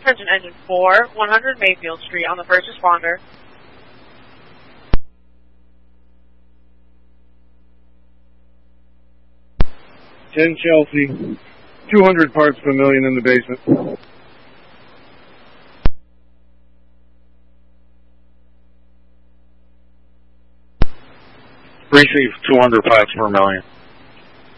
Attention Engine 4, 100 Mayfield Street on the first responder. 10 Chelsea, 200 parts per million in the basement. Receive 200 parts per million.